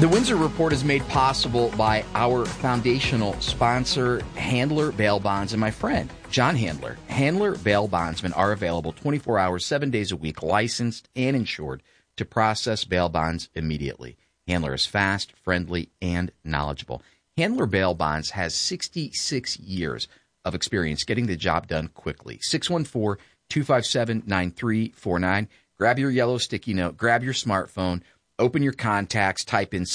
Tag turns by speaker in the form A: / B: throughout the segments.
A: The Windsor Report is made possible by our foundational sponsor, Handler Bail Bonds, and my friend, John Handler. Handler Bail Bondsmen are available 24 hours, 7 days a week, licensed and insured to process bail bonds immediately. Handler is fast, friendly, and knowledgeable. Handler Bail Bonds has 66 years of experience getting the job done quickly. 614-257-9349. Grab your yellow sticky note, grab your smartphone, open your contacts, type in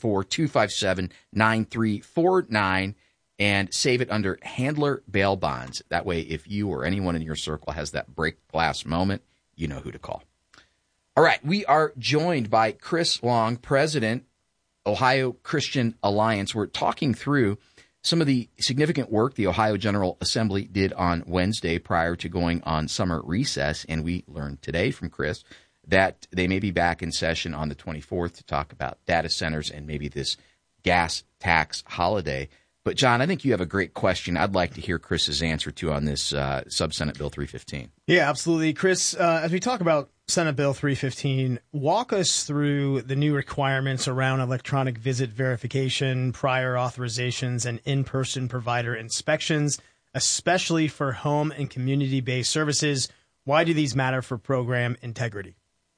A: 614-257-9349, and save it under Handler Bail Bonds. That way, if you or anyone in your circle has that break glass moment, you know who to call. All right, we are joined by Chris Long, President, Ohio Christian Alliance. We're talking through some of the significant work the Ohio General Assembly did on Wednesday prior to going on summer recess, and we learned today from Chris that they may be back in session on the 24th to talk about data centers and maybe this gas tax holiday. But, John, I think you have a great question I'd like to hear Chris's answer to on this Sub-Senate Bill 315.
B: Yeah, absolutely. Chris, as we talk about Senate Bill 315, walk us through the new requirements around electronic visit verification, prior authorizations, and in-person provider inspections, especially for home and community-based services. Why do these matter for program integrity?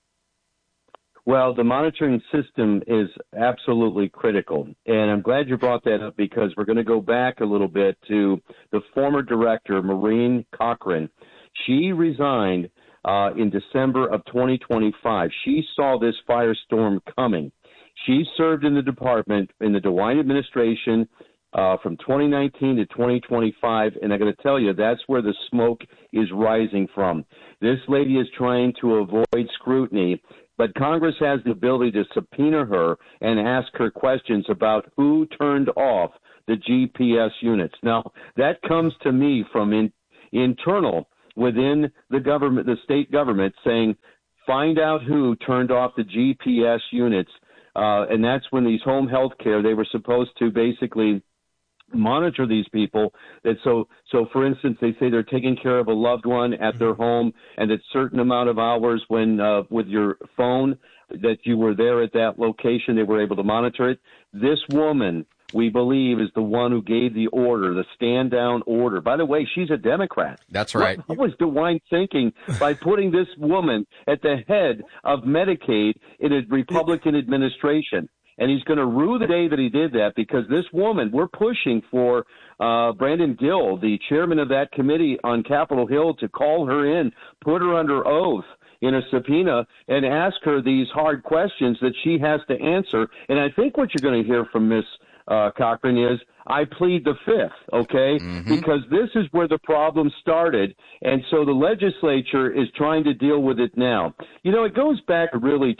C: Well, the monitoring system is absolutely critical, and I'm glad you brought that up because we're going to go back a little bit to the former director, Maureen Cochran. She resigned in December of 2025. She saw this firestorm coming. She served in the department in the DeWine administration from 2019 to 2025, and I got to tell you, that's where the smoke is rising from. This lady is trying to avoid scrutiny, but Congress has the ability to subpoena her and ask her questions about who turned off the GPS units. Now, that comes to me from internal within the government, the state government, saying, find out who turned off the GPS units. And that's when these home health care, they were supposed to basically monitor these people. That so for instance, they say they're taking care of a loved one at their home, and that certain amount of hours when with your phone that you were there at that location, they were able to monitor it. This woman, we believe, is the one who gave the order, the stand down order. By the way, she's a Democrat.
A: That's right.
C: What was DeWine thinking by putting this woman at the head of Medicaid in a Republican administration? And he's going to rue the day that he did that, because this woman, we're pushing for Brandon Gill, the chairman of that committee on Capitol Hill, to call her in, put her under oath in a subpoena, and ask her these hard questions that she has to answer. And I think what you're going to hear from Ms. Cochran is, I plead the fifth, okay? Mm-hmm. Because this is where the problem started, and so the legislature is trying to deal with it now. You know, it goes back to really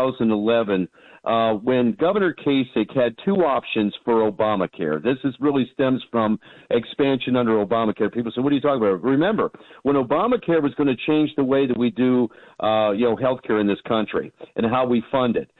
C: 2011 when Governor Kasich had two options for Obamacare. This really stems from expansion under Obamacare. People say, what are you talking about? Remember, when Obamacare was going to change the way that we do healthcare in this country and how we fund it,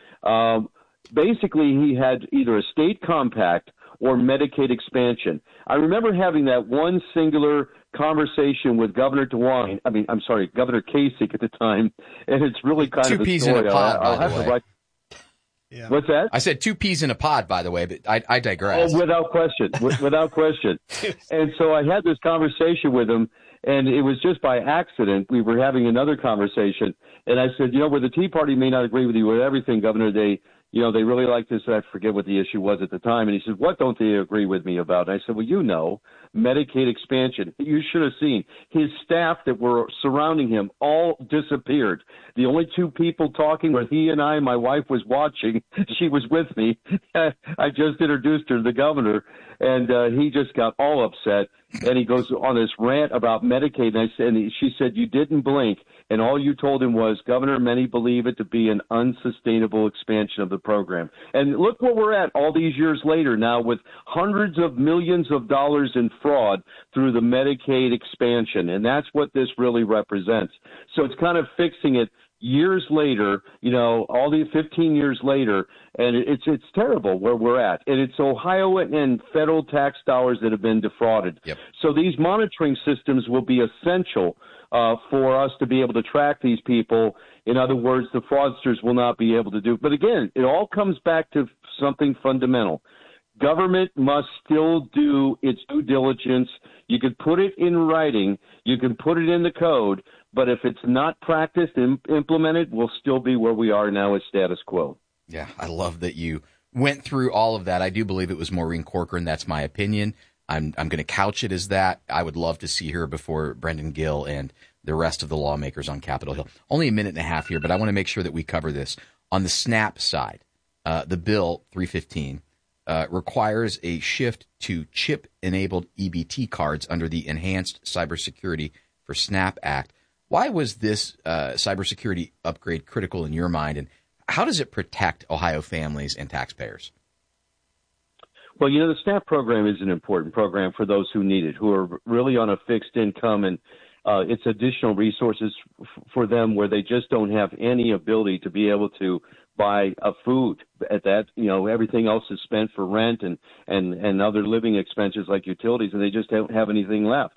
C: basically, he had either a state compact or Medicaid expansion. I remember having that one singular conversation with Governor Governor Kasich at the time, and it's really kind
A: two
C: of a
A: peas
C: story.
A: in a pod,
C: I'll
A: by
C: have
A: the way.
C: to write. Yeah. What's that?
A: I said 2 peas in a pod, by the way, but I digress.
C: Oh, without question, without question. And so I had this conversation with him, and it was just by accident. We were having another conversation, and I said, where the Tea Party may not agree with you with everything, Governor, they really like this. I forget what the issue was at the time. And he said, what don't they agree with me about? And I said, well, Medicaid expansion. You should have seen his staff that were surrounding him all disappeared. The only two people talking were he and I. My wife was watching. She was with me. I just introduced her to the governor, and he just got all upset. And he goes on this rant about Medicaid. And she said, you didn't blink. And all you told him was, Governor, many believe it to be an unsustainable expansion of the program. And look where we're at all these years later now, with hundreds of millions of dollars in fraud through the Medicaid expansion. And that's what this really represents. So it's kind of fixing it years later, all the 15 years later, and it's terrible where we're at. And it's Ohio and federal tax dollars that have been defrauded.
A: Yep.
C: So these monitoring systems will be essential for us to be able to track these people. In other words, the fraudsters will not be able to do. But again, it all comes back to something fundamental. Government must still do its due diligence. You could put it in writing. You can put it in the code. But if it's not practiced and implemented, we'll still be where we are now as status quo.
A: Yeah, I love that you went through all of that. I do believe it was Maureen Corcoran. That's my opinion. I'm going to couch it as that. I would love to see her before Brendan Gill and the rest of the lawmakers on Capitol Hill. Only a minute and a half here, but I want to make sure that we cover this. On the SNAP side, the bill 315 requires a shift to chip-enabled EBT cards under the Enhanced Cybersecurity for SNAP Act. Why was this cybersecurity upgrade critical in your mind, and how does it protect Ohio families and taxpayers?
C: Well, the SNAP program is an important program for those who need it, who are really on a fixed income, and it's additional resources for them where they just don't have any ability to be able to buy a food at that. Everything else is spent for rent and other living expenses like utilities, and they just don't have anything left.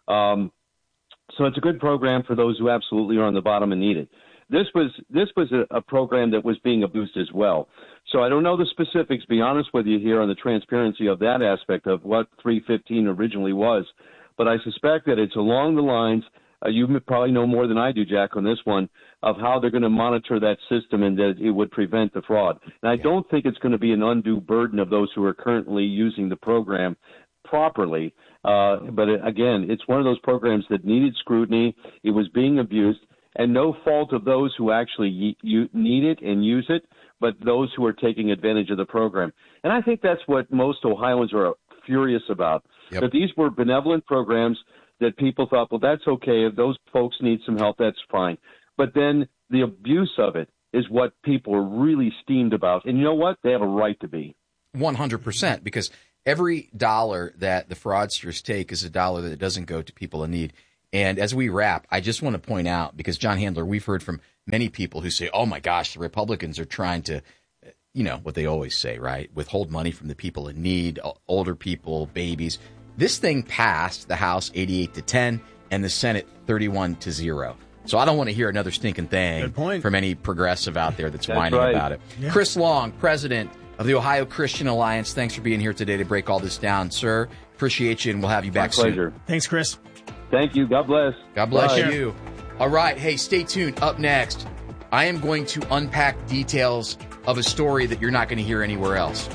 C: So it's a good program for those who absolutely are on the bottom and need it. This was a program that was being abused as well. So I don't know the specifics, be honest with you here on the transparency of that aspect of what 315 originally was. But I suspect that it's along the lines, you probably know more than I do, Jack, on this one, of how they're going to monitor that system and that it would prevent the fraud. And I don't think it's going to be an undue burden of those who are currently using the program properly. But again, it's one of those programs that needed scrutiny. It was being abused, and no fault of those who actually need it and use it, but those who are taking advantage of the program. And I think that's what most Ohioans are furious about, that these were benevolent programs that people thought, well, that's okay. If those folks need some help, that's fine. But then the abuse of it is what people are really steamed about. And you know what? They have a right to be.
A: 100%, because every dollar that the fraudsters take is a dollar that doesn't go to people in need. And as we wrap, I just want to point out, because John Handler, we've heard from many people who say, oh, my gosh, the Republicans are trying to, what they always say, right? Withhold money from the people in need, older people, babies. This thing passed the House 88-10 and the Senate 31-0. So I don't want to hear another stinking thing from any progressive out there that's whining about it. Yeah. Chris Long, president of the Ohio Christian Alliance, thanks for being here today to break all this down, sir. Appreciate you, and we'll have you back soon.
C: Pleasure.
B: Thanks, Chris.
C: Thank you. God bless.
A: God bless you. All right. Hey, stay tuned. Up next, I am going to unpack details of a story that you're not going to hear anywhere else.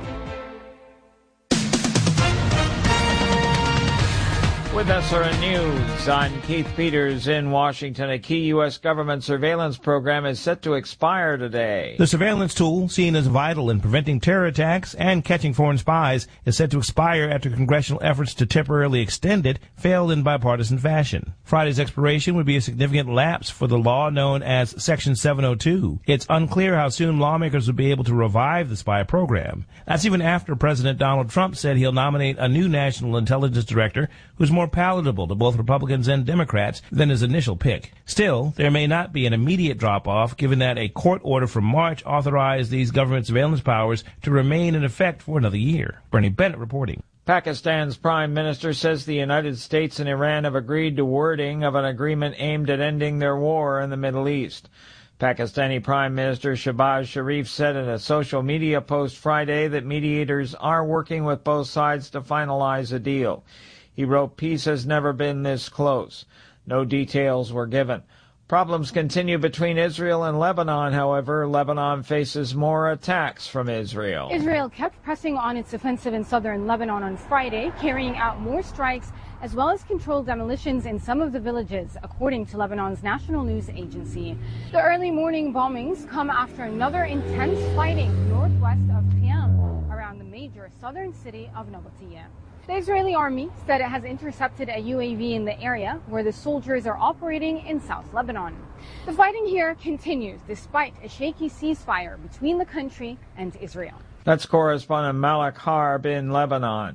D: With SRN News, I'm Keith Peters in Washington. A key U.S. government surveillance program is set to expire today.
E: The surveillance tool, seen as vital in preventing terror attacks and catching foreign spies, is set to expire after congressional efforts to temporarily extend it failed in bipartisan fashion. Friday's expiration would be a significant lapse for the law known as Section 702. It's unclear how soon lawmakers would be able to revive the spy program. That's even after President Donald Trump said he'll nominate a new national intelligence director who's more palatable to both Republicans and Democrats than his initial pick. Still, there may not be an immediate drop-off, given that a court order from March authorized these government surveillance powers to remain in effect for another year. Bernie Bennett reporting.
D: Pakistan's prime minister says the United States and Iran have agreed to wording of an agreement aimed at ending their war in the Middle East. Pakistani Prime Minister Shehbaz Sharif said in a social media post Friday that mediators are working with both sides to finalize a deal. He wrote, "Peace has never been this close." No details were given. Problems continue between Israel and Lebanon, however. Lebanon faces more attacks from Israel.
F: Israel kept pressing on its offensive in southern Lebanon on Friday, carrying out more strikes as well as controlled demolitions in some of the villages, according to Lebanon's national news agency. The early morning bombings come after another intense fighting northwest of Qiyam, around the major southern city of Nabateeh. The Israeli army said it has intercepted a UAV in the area where the soldiers are operating in South Lebanon. The fighting here continues despite a shaky ceasefire between the country and Israel.
D: That's correspondent Malak Harb in Lebanon.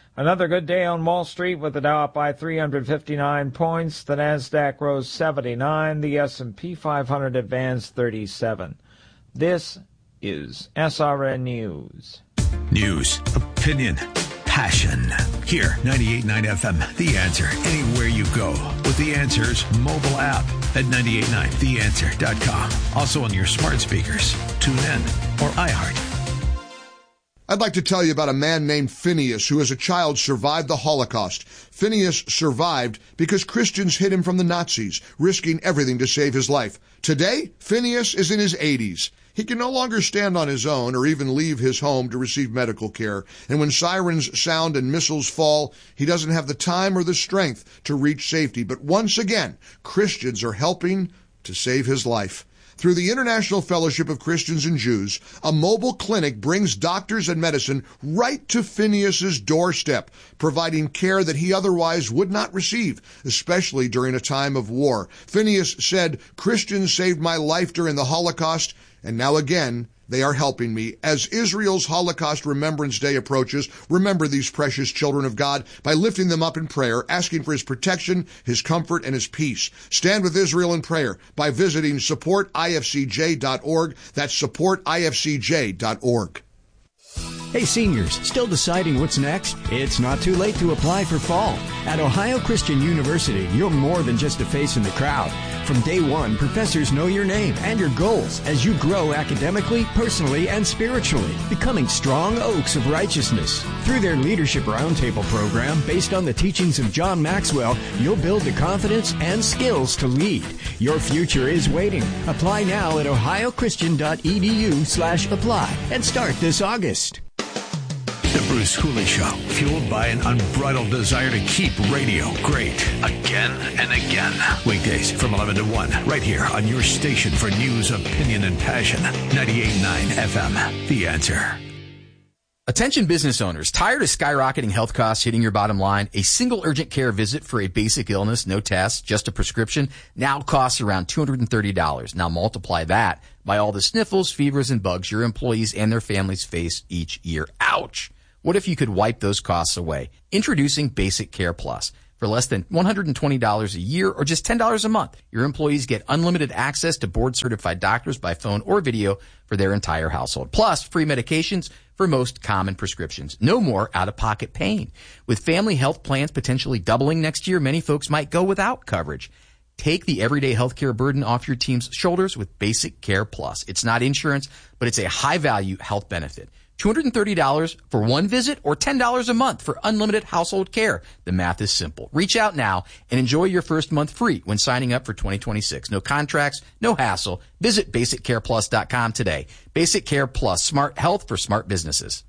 D: Another good day on Wall Street with the Dow up by 359 points. The Nasdaq rose 79. The S&P 500 advanced 37. This is SRN News.
G: News, opinion, passion. Here, 98.9 FM, The Answer. Anywhere you go with The Answer's mobile app at 989theanswer.com. Also on your smart speakers. Tune in or iHeart.
H: I'd like to tell you about a man named Phineas who as a child survived the Holocaust. Phineas survived because Christians hid him from the Nazis, risking everything to save his life. Today, Phineas is in his 80s. He can no longer stand on his own or even leave his home to receive medical care. And when sirens sound and missiles fall, he doesn't have the time or the strength to reach safety. But once again, Christians are helping to save his life. Through the International Fellowship of Christians and Jews, a mobile clinic brings doctors and medicine right to Phineas's doorstep, providing care that he otherwise would not receive, especially during a time of war. Phineas said, "Christians saved my life during the Holocaust, and now again, they are helping me." As Israel's Holocaust Remembrance Day approaches, remember these precious children of God by lifting them up in prayer, asking for his protection, his comfort, and his peace. Stand with Israel in prayer by visiting supportifcj.org. That's supportifcj.org.
I: Hey seniors, still deciding what's next? It's not too late to apply for fall. At Ohio Christian University, you're more than just a face in the crowd. From day one, professors know your name and your goals as you grow academically, personally, and spiritually, becoming strong oaks of righteousness. Through their Leadership Roundtable program, based on the teachings of John Maxwell, you'll build the confidence and skills to lead. Your future is waiting. Apply now at ohiochristian.edu/apply and start this August.
G: The Bruce Cooley Show, fueled by an unbridled desire to keep radio great. Again and again. Weekdays from 11 to 1, right here on your station for news, opinion, and passion. 98.9 FM, The Answer.
A: Attention business owners, tired of skyrocketing health costs hitting your bottom line? A single urgent care visit for a basic illness, no tests, just a prescription, now costs around $230. Now multiply that by all the sniffles, fevers, and bugs your employees and their families face each year. Ouch! What if you could wipe those costs away? Introducing Basic Care Plus. For less than $120 a year or just $10 a month, your employees get unlimited access to board-certified doctors by phone or video for their entire household. Plus, free medications for most common prescriptions. No more out-of-pocket pain. With family health plans potentially doubling next year, many folks might go without coverage. Take the everyday healthcare burden off your team's shoulders with Basic Care Plus. It's not insurance, but it's a high-value health benefit. $230 for one visit or $10 a month for unlimited household care. The math is simple. Reach out now and enjoy your first month free when signing up for 2026. No contracts, no hassle. Visit BasicCarePlus.com today. Basic Care Plus, smart health for smart businesses.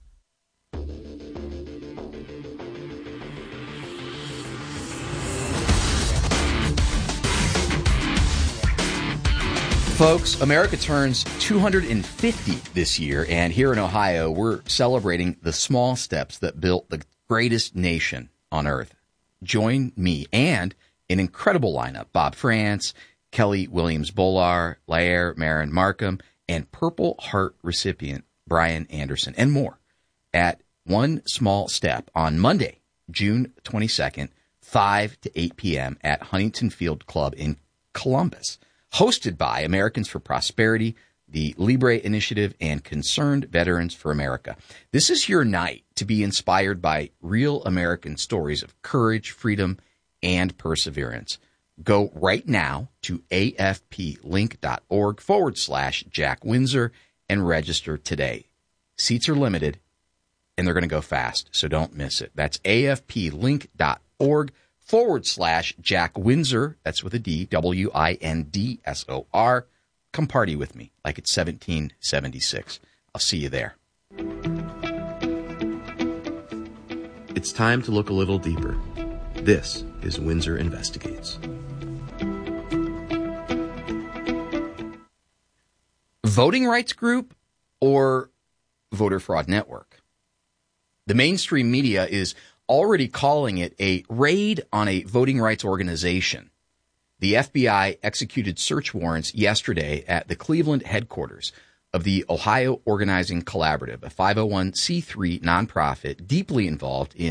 A: Folks, America turns 250 this year, and here in Ohio, we're celebrating the small steps that built the greatest nation on earth. Join me and an incredible lineup: Bob France, Kelly Williams-Bollar, Lair Marin Markham, and Purple Heart recipient Brian Anderson, and more at One Small Step on Monday, June 22nd, 5 to 8 p.m. at Huntington Field Club in Columbus. Hosted by Americans for Prosperity, the Libre Initiative, and Concerned Veterans for America. This is your night to be inspired by real American stories of courage, freedom, and perseverance. Go right now to afplink.org/Jack Windsor and register today. Seats are limited, and they're going to go fast, so don't miss it. That's afplink.org/Jack Windsor. That's with a D, WINDSOR. Come party with me like it's 1776. I'll see you there.
J: It's time to look a little deeper. This is Windsor Investigates.
A: Voting rights group or voter fraud network? The mainstream media is already calling it a raid on a voting rights organization. The FBI executed search warrants yesterday at the Cleveland headquarters of the Ohio Organizing Collaborative, a 501c3 nonprofit deeply involved in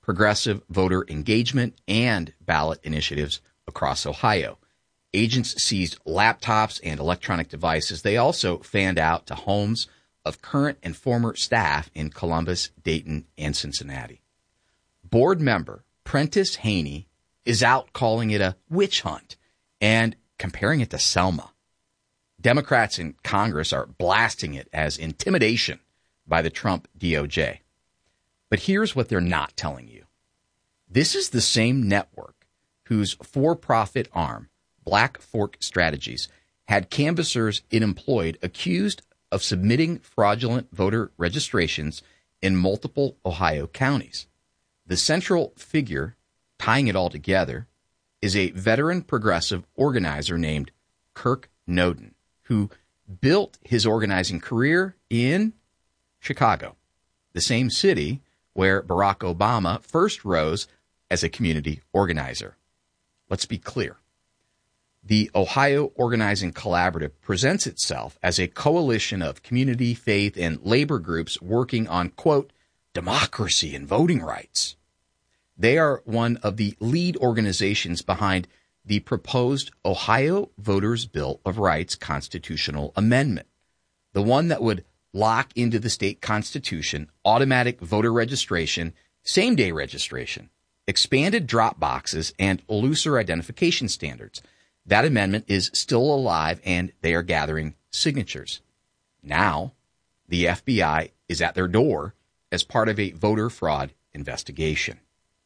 A: progressive voter engagement and ballot initiatives across Ohio. Agents seized laptops and electronic devices. They also fanned out to homes of current and former staff in Columbus, Dayton, and Cincinnati. Board member Prentice Haney is out calling it a witch hunt and comparing it to Selma. Democrats in Congress are blasting it as intimidation by the Trump DOJ. But here's what they're not telling you. This is the same network whose for-profit arm, Black Fork Strategies, had canvassers it employed accused of submitting fraudulent voter registrations in multiple Ohio counties. The central figure tying it all together is a veteran progressive organizer named Kirk Noden, who built his organizing career in Chicago, the same city where Barack Obama first rose as a community organizer. Let's be clear. The Ohio Organizing Collaborative presents itself as a coalition of community, faith, and labor groups working on, quote, democracy and voting rights. They are one of the lead organizations behind the proposed Ohio Voters' Bill of Rights constitutional amendment, the one that would lock into the state constitution automatic voter registration, same-day registration, expanded drop boxes, and looser identification standards. That amendment is still alive, and they are gathering signatures. Now, the FBI is at their door as part of a voter fraud investigation.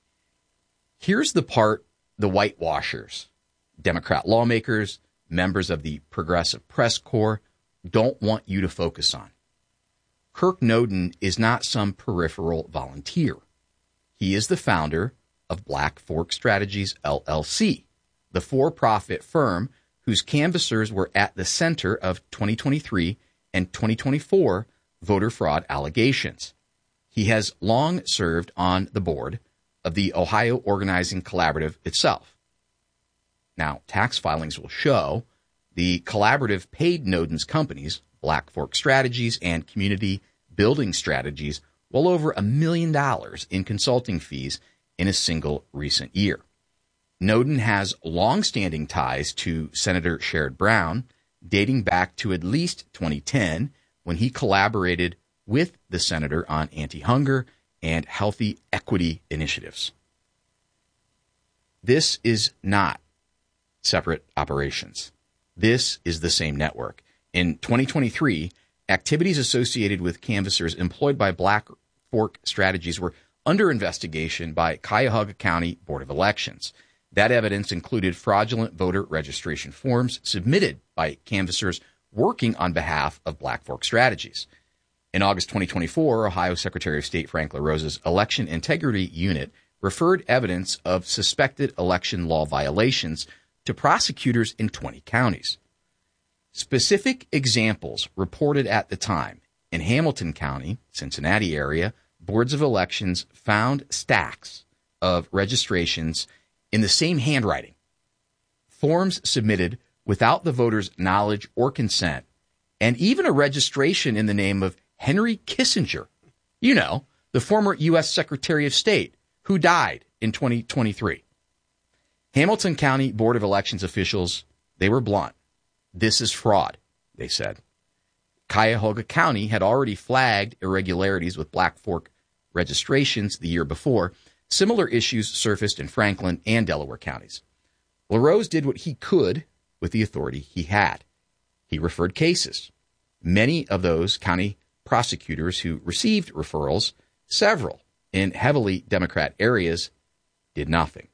A: Here's the part the whitewashers, Democrat lawmakers, members of the Progressive Press Corps don't want you to focus on. Kirk Noden is not some peripheral volunteer. He is the founder of Black Fork Strategies, LLC, the for-profit firm whose canvassers were at the center of 2023 and 2024 voter fraud allegations. He has long served on the board of the Ohio Organizing Collaborative itself. Now, tax filings will show the collaborative paid Noden's companies, Black Fork Strategies and Community Building Strategies, well over $1 million in consulting fees in a single recent year. Noden has long-standing ties to Senator Sherrod Brown, dating back to at least 2010, when he collaborated with the senator on anti-hunger and healthy equity initiatives. This is not separate operations. This is the same network. In 2023, activities associated with canvassers employed by Black Fork Strategies were under investigation by Cuyahoga County Board of Elections. That evidence included fraudulent voter registration forms submitted by canvassers working on behalf of Black Fork Strategies. In August 2024, Ohio Secretary of State Frank LaRosa's Election Integrity Unit referred evidence of suspected election law violations to prosecutors in 20 counties. Specific examples reported at the time: in Hamilton County, Cincinnati area, boards of elections found stacks of registrations in the same handwriting, forms submitted without the voter's knowledge or consent, and even a registration in the name of Henry Kissinger, you know, the former U.S. Secretary of State, who died in 2023. Hamilton County Board of Elections officials, they were blunt. This is fraud, they said. Cuyahoga County had already flagged irregularities with Black Fork registrations the year before. Similar issues surfaced in Franklin and Delaware counties. LaRose did what he could with the authority he had. He referred cases. Many of those county prosecutors who received referrals, several in heavily Democrat areas, did nothing.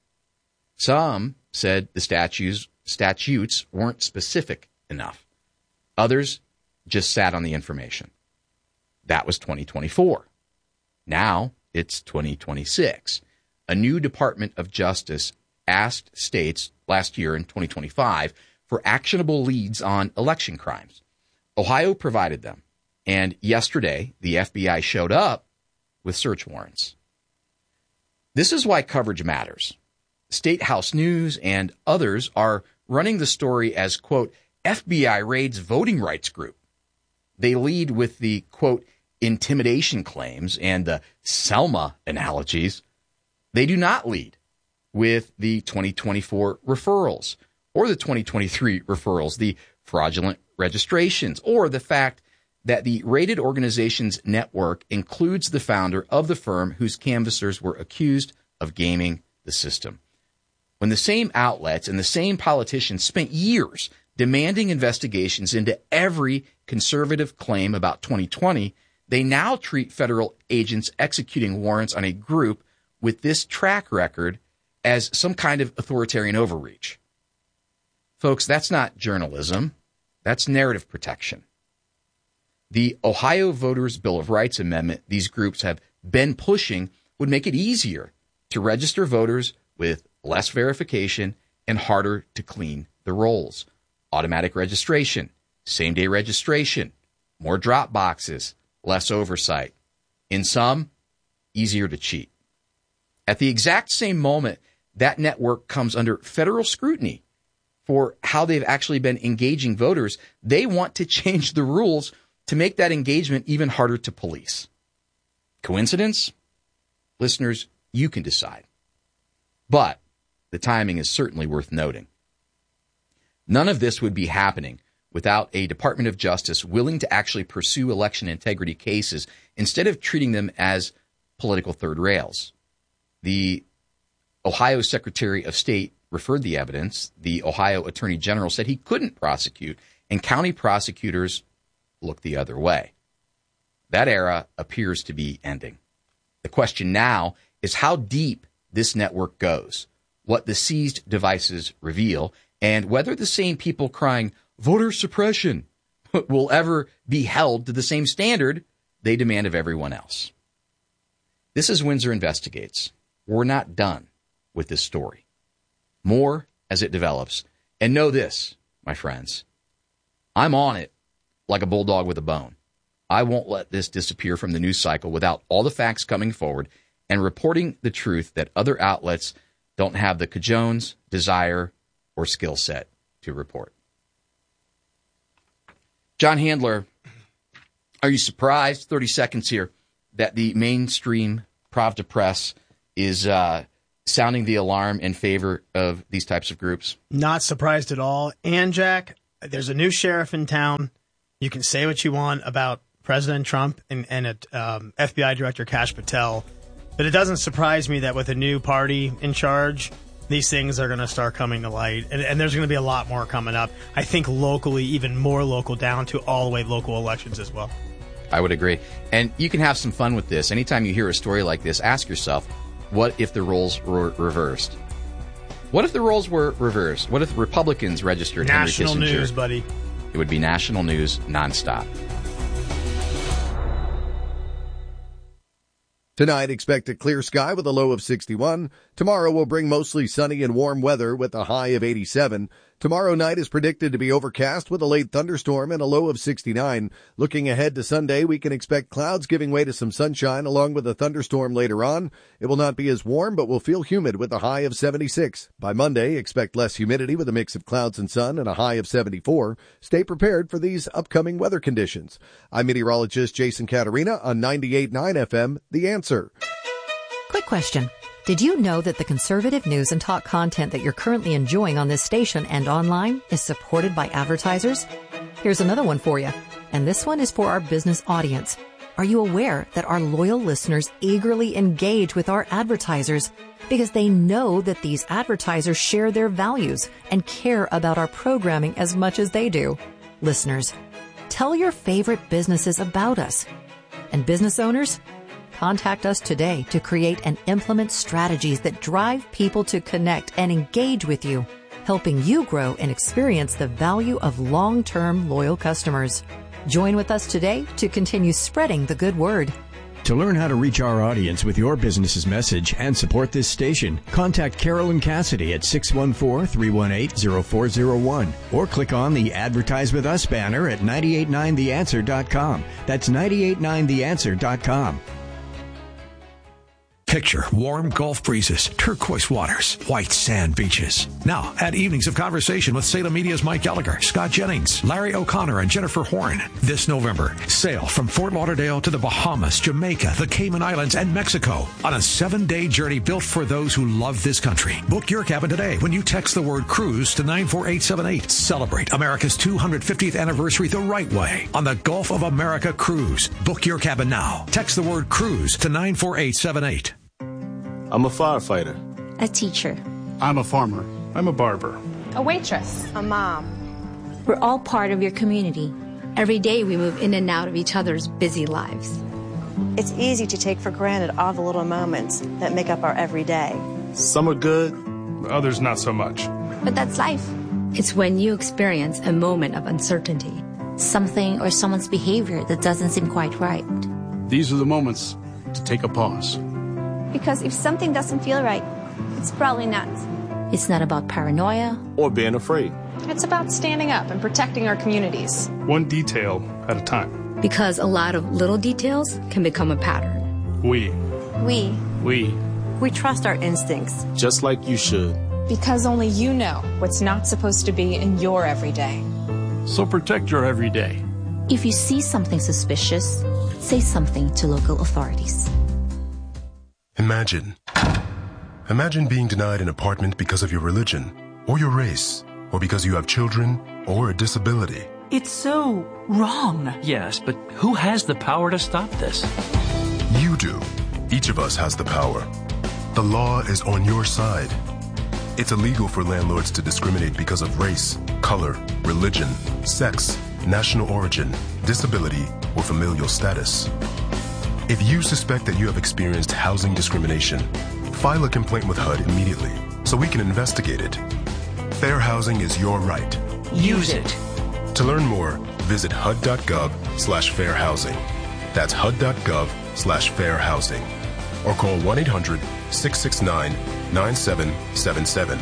A: Some said the statutes weren't specific enough. Others just sat on the information. That was 2024. Now it's 2026. A new Department of Justice asked states last year in 2025 for actionable leads on election crimes. Ohio provided them, and yesterday the FBI showed up with search warrants. This is why coverage matters. State House News and others are running the story as, quote, FBI raids voting rights group. They lead with the, quote, intimidation claims and the Selma analogies. They do not lead with the 2024 referrals or the 2023 referrals, the fraudulent registrations, or the fact that the rated organization's network includes the founder of the firm whose canvassers were accused of gaming the system. When the same outlets and the same politicians spent years demanding investigations into every conservative claim about 2020, they now treat federal agents executing warrants on a group with this track record as some kind of authoritarian overreach. Folks, that's not journalism. That's narrative protection. The Ohio Voters' Bill of Rights amendment these groups have been pushing would make it easier to register voters with less verification and harder to clean the rolls. Automatic registration, same-day registration, more drop boxes, less oversight. In sum, easier to cheat. At the exact same moment, that network comes under federal scrutiny for how they've actually been engaging voters. They want to change the rules to make that engagement even harder to police. Coincidence? Listeners, you can decide. But the timing is certainly worth noting. None of this would be happening without a Department of Justice willing to actually pursue election integrity cases instead of treating them as political third rails. The Ohio Secretary of State referred the evidence. The Ohio Attorney General said he couldn't prosecute, and county prosecutors looked the other way. That era appears to be ending. The question now is how deep this network goes, what the seized devices reveal, and whether the same people crying voter suppression will ever be held to the same standard they demand of everyone else. This is Windsor Investigates. We're not done with this story. More as it develops. And know this, my friends, I'm on it like a bulldog with a bone. I won't let this disappear from the news cycle without all the facts coming forward and reporting the truth that other outlets don't have the cajones, desire, or skill set to report. John Handler, are you surprised, 30 seconds here, that the mainstream Pravda press is sounding the alarm in favor of these types of groups?
B: Not surprised at all. And, Jack, there's a new sheriff in town. You can say what you want about President Trump and FBI Director Kash Patel, but it doesn't surprise me that with a new party in charge, these things are going to start coming to light, and there's going to be a lot more coming up. I think locally, even more local, down to all the way local elections as well.
A: I would agree. And you can have some fun with this. Anytime you hear a story like this, ask yourself, what if the roles were reversed? What if the roles were reversed? What if Republicans registered Henry Kissinger?
B: National news, buddy.
A: It would be national news nonstop.
K: Tonight, expect a clear sky with a low of 61. Tomorrow will bring mostly sunny and warm weather with a high of 87. Tomorrow night is predicted to be overcast with a late thunderstorm and a low of 69. Looking ahead to Sunday, we can expect clouds giving way to some sunshine along with a thunderstorm later on. It will not be as warm, but will feel humid with a high of 76. By Monday, expect less humidity with a mix of clouds and sun and a high of 74. Stay prepared for these upcoming weather conditions. I'm meteorologist Jason Caterina on 98.9 FM, The Answer.
L: Quick question. Did you know that the conservative news and talk content that you're currently enjoying on this station and online is supported by advertisers? Here's another one for you. And this one is for our business audience. Are you aware that our loyal listeners eagerly engage with our advertisers because they know that these advertisers share their values and care about our programming as much as they do? Listeners, tell your favorite businesses about us. And business owners, contact us today to create and implement strategies that drive people to connect and engage with you, helping you grow and experience the value of long-term loyal customers. Join with us today to continue spreading the good word.
I: To learn how to reach our audience with your business's message and support this station, contact Carolyn Cassidy at 614-318-0401 or click on the Advertise With Us banner at 989theanswer.com. That's 989theanswer.com.
G: Picture warm Gulf breezes, turquoise waters, white sand beaches. Now, add evenings of conversation with Salem Media's Mike Gallagher, Scott Jennings, Larry O'Connor, and Jennifer Horn. This November, sail from Fort Lauderdale to the Bahamas, Jamaica, the Cayman Islands, and Mexico on a 7-day journey built for those who love this country. Book your cabin today when you text the word cruise to 94878. Celebrate America's 250th anniversary the right way on the Gulf of America Cruise. Book your cabin now. Text the word cruise to 94878.
M: I'm a firefighter.
N: A teacher.
O: I'm a farmer. I'm a barber.
P: A waitress.
Q: A mom.
N: We're all part of your community. Every day we move in and out of each other's busy lives.
Q: It's easy to take for granted all the little moments that make up our everyday.
M: Some are good,
O: others not so much.
N: But that's life. It's when you experience a moment of uncertainty. Something or someone's behavior that doesn't seem quite right.
O: These are the moments to take a pause.
R: Because if something doesn't feel right, it's probably not.
N: It's not about paranoia
M: or being afraid.
P: It's about standing up and protecting our communities.
O: One detail at a time.
N: Because a lot of little details can become a pattern.
O: We
Q: trust our instincts.
M: Just like you should.
P: Because only you know what's not supposed to be in your everyday.
O: So protect your everyday.
N: If you see something suspicious, say something to local authorities.
S: Imagine being denied an apartment because of your religion, or your race, or because you have children, or a disability.
T: It's so wrong. Yes, but who has the power to stop this?
S: You do. Each of us has the power. The law is on your side. It's illegal for landlords to discriminate because of race, color, religion, sex, national origin, disability, or familial status. If you suspect that you have experienced housing discrimination, file a complaint with HUD immediately so we can investigate it. Fair housing is your right.
T: Use it.
S: To learn more, visit HUD.gov/fairhousing. That's HUD.gov/fairhousing. Or call 1-800-669-9777.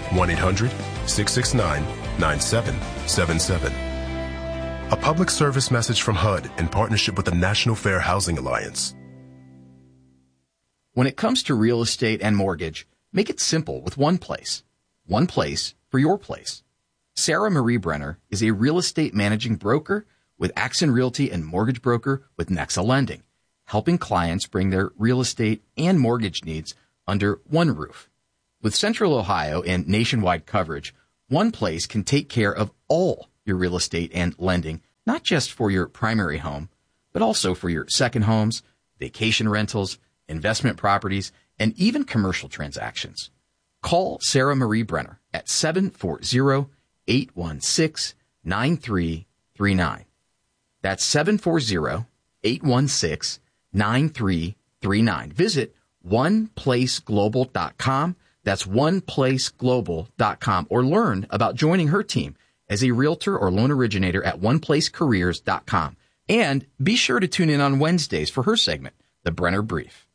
S: 1-800-669-9777. A public service message from HUD in partnership with the National Fair Housing Alliance.
A: When it comes to real estate and mortgage, make it simple with one place. One place for your place. Sarah Marie Brenner is a real estate managing broker with Axon Realty and mortgage broker with Nexa Lending, helping clients bring their real estate and mortgage needs under one roof. With Central Ohio and nationwide coverage, one place can take care of all your real estate and lending, not just for your primary home, but also for your second homes, vacation rentals, investment properties, and even commercial transactions. Call Sarah Marie Brenner at 740-816-9339. That's 740-816-9339. Visit oneplaceglobal.com. That's oneplaceglobal.com, or learn about joining her team as a realtor or loan originator at oneplacecareers.com. And be sure to tune in on Wednesdays for her segment, The Brenner Brief.